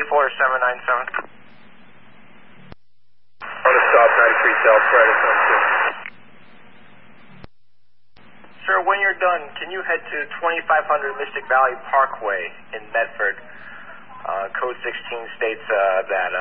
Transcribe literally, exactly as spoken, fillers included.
four seven nine seven. On a stop, ninety-three South, Friday, seven two. Sir, when you're done, can you head to twenty-five hundred Mystic Valley Parkway in Medford? Uh, code sixteen states uh, that uh,